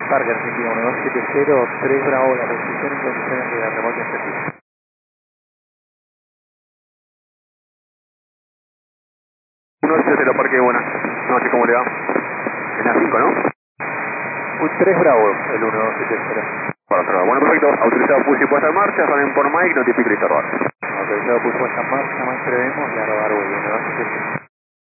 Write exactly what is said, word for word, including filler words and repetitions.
Parker, Argentina, uno dos siete cero, tres Bravo, la posición en condiciones de remolque efectivo. uno siete cero, Parque, buenas noches, ¿cómo le va? En la cinco, ¿no? Un tres Bravo, el uno dos siete cero. Bueno, bueno, perfecto. Autorizado push y puesta en marcha, salen por Mike, notifica y cerrar. Autorizado por puesta en marcha, más prevemos y a rodar vuelo, uno dos siete cero.